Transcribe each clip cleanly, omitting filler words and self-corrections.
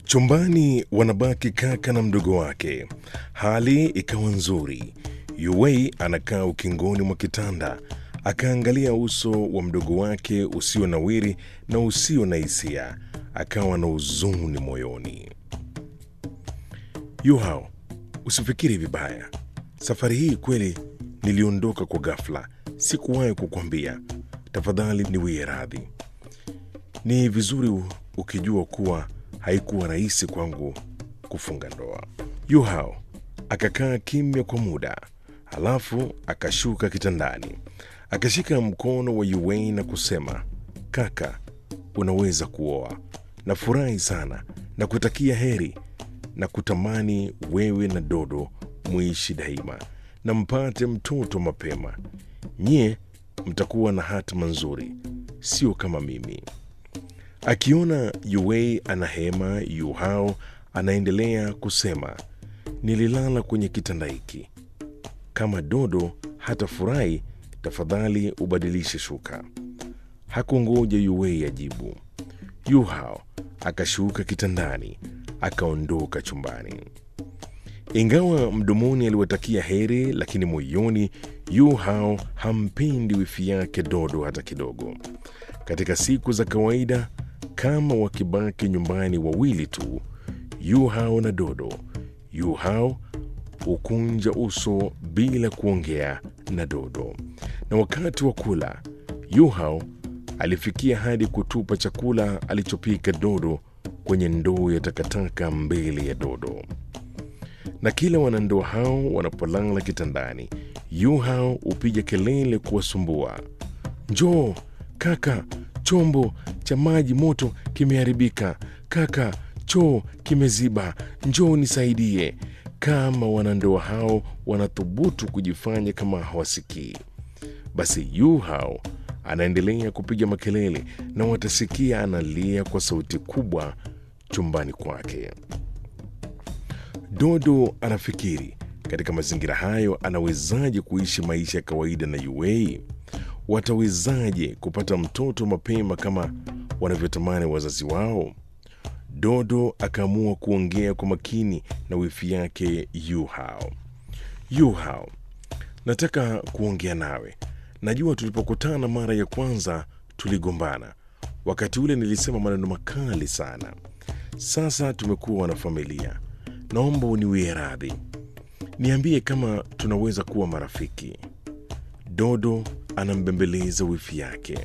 Chumbani wanabaki kaka na mdogo wake. Hali ikawa nzuri. Yuwei anakaa ukingoni mwa kitanda, akaangalia uso wa mdogo wake usio nawiri na usio na hisia, akawa na huzuni moyoni. Yuhao, usifikiri vibaya. Safari hii kweli niliondoka kwa ghafla, sikuwahi kukwambia. Tafadhali niwie radhi. Ni vizuri ukijua kuwa haikuwa rahisi kwangu kufunga ndoa. Yuhao akakaa kimya kwa muda, halafu akashuka kitandani, akashika mkono wa Yuwei na kusema, kaka, unaweza kuoa. Nafurahi sana na kutakia heri na kutamani wewe na Dodo muishi daima na mpate mtoto mapema. Nyie mtakuwa na hatima nzuri, sio kama mimi. Akiona Yuwei anahema, Yuhao anaendelea kusema, nililala kwenye kitanda hiki. Kama Dodo hatafurahi, tafadhali ubadilishe shuka. Hakungoja Yuwei ajibu. Yuhao akashuka kitandani, akaondoka chumbani. Ingawa mdomoni aliwatakia heri, lakini moyoni Yuhao hampendi wifi yake Dodo hata kidogo. Katika siku za kawaida, kama wakibaki nyumbani wawili tu, Yuhao na Dodo, Yuhao hukunja uso bila kuongea na Dodo, na wakati wa kula Yuhao alifikia hadi kutupa chakula alichopika Dodo kwenye ndoo ya takataka mbele ya Dodo. Na kila wanandoa hao wanapolala kitandani, Yuhao hupiga kelele kuwasumbua, njoo kaka, chombo cha maji moto kimeharibika, kaka, choo kimeziba, njoo nisaidie. Kama wanandoa hao wanathubutu kujifanya kama hawasikii, basi Yuhao anaendelea kupiga makelele na watasikia analia kwa sauti kubwa chumbani kwake. Dodo anafikiri, katika mazingira hayo anawezaje kuishi maisha ya kawaida na Yuwei? Watawezaje kupata mtoto mapema kama wanavyotamani wazazi wao? Dodo akaamua kuongea kwa makini na wifi yake Yuhao. Yuhao, nataka kuongea nawe. Najua tulipokutana mara ya kwanza tuligombana. Wakati ule nilisema maneno makali sana. Sasa tumekuwa wanafamilia. Naomba uniwie radhi. Niambie kama tunaweza kuwa marafiki. Dodo anambembeleza wifi yake.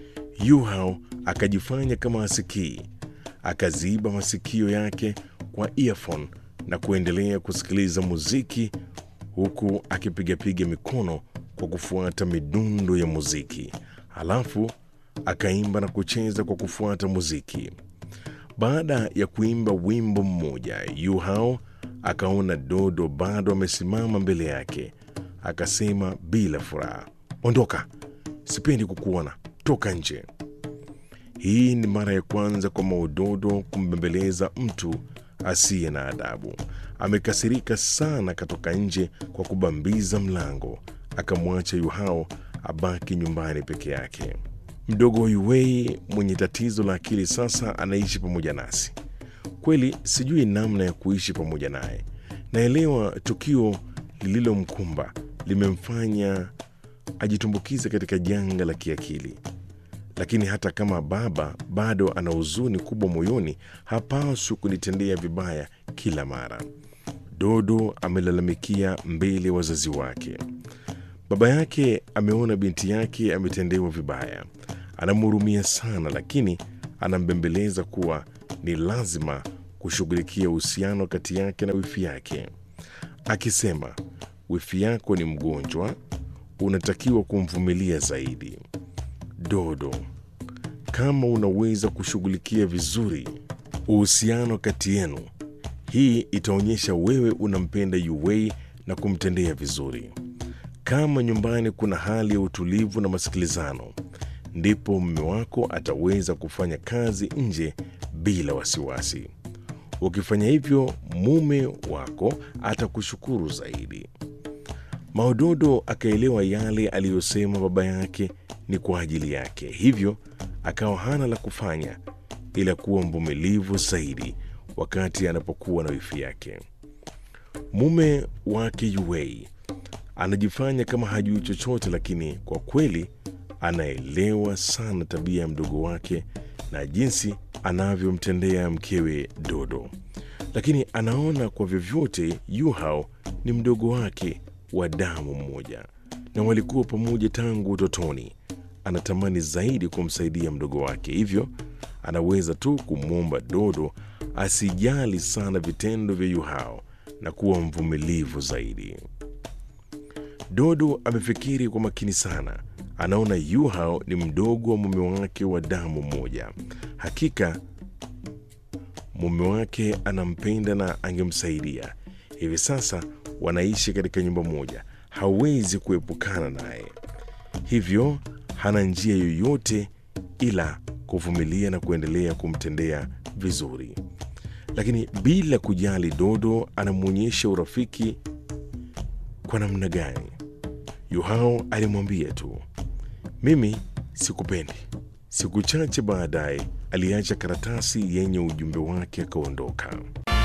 Yuhao akajifanya kama hasikii, akaziba masikio yake kwa earphone na kuendelea kusikiliza muziki huku akipigapiga mikono kwa kufuata midundo ya muziki. Halafu akaimba na kucheza kwa kufuata muziki. Baada ya kuimba wimbo mmoja, Yuhao akaona Dodo bado amesimama mbele yake. Akasema bila furaha, ondoka, sipendi kukuona, toka nje. Hii ni mara ya kwanza kwa Dodo kumbembeleza mtu asiye na adabu. Amekasirika sana, katoka nje kwa kubambiza mlango, akamwacha Yuhao abaki nyumbani peke yake. Mdogo Yuwei mwenye tatizo la akili sasa anaishi pamoja nasi. Kweli sijui namna ya kuishi pamoja naye. Naelewa tukio lililomkumba limemfanya ajitumbukize katika janga la kiakili, lakini hata kama baba bado ana huzuni kubwa moyoni, hapaswi kunitendea vibaya kila mara. Dodo amelalamikia mbele wazazi wake. Baba yake ameona binti yake ametendewa vibaya, anamhurumia sana, lakini anambembeleza kuwa ni lazima kushughulikia uhusiano kati yake na wifi yake, akisema, wifi yako ni mgonjwa, unatakiwa kumvumilia zaidi. Dodo, kama unaweza kushughulikia vizuri uhusiano kati yenu, hii itaonyesha wewe unampenda Yuwei na kumtendea vizuri. Kama nyumbani kuna hali ya utulivu na masikilizano, ndipo mume wako ataweza kufanya kazi nje bila wasiwasi. Ukifanya hivyo, mume wako atakushukuru zaidi. Dodo akaelewa yale aliyosema baba yake ni kwa ajili yake, hivyo akawa hana la kufanya ila kuwa mvumilivu zaidi, wakati anapokuwa na wifi yake. Mume wake Yue anajifanya kama hajui chochote, lakini kwa kweli anaelewa sana tabia ya mdogo wake na jinsi anavyomtendea mkewe Dodo. Lakini anaona kwa vyovyote Yu Hao ni mdogo wake wa damu mmoja na walikuwa pamoja tangu utotoni. Anatamani zaidi kumsaidia mdogo wake, hivyo anaweza tu kumwomba Dodo asijali sana vitendo vya Yu Hao na kuwa mvumilivu zaidi. Dodo amefikiri kwa makini sana. Anaona Yu Hao ni mdogo wa mume wake wa damu moja. Hakika mume wake anampenda na angemsaidia. Hivi sasa wanaishi katika nyumba moja, hawezi kuepukana naye, hivyo hana njia yoyote ila kuvumilia na kuendelea kumtendea vizuri. Lakini bila kujali Dodo anamwonyesha urafiki kwa namna gani. Yu Hao alimwambia tu, mimi sikupendi. Siku chache baadaye aliacha karatasi yenye ujumbe wake akaondoka.